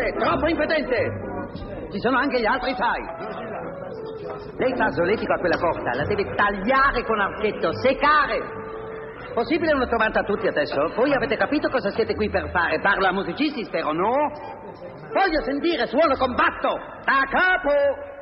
impedente, troppo impedente! Ci sono anche gli altri, sai. Lei fa solletico a quella corda, la deve tagliare con archetto, seccare. Possibile una trovata a tutti adesso? Voi avete capito cosa siete qui per fare? Parlo a musicisti, spero, no? Voglio sentire suono combatto, da capo!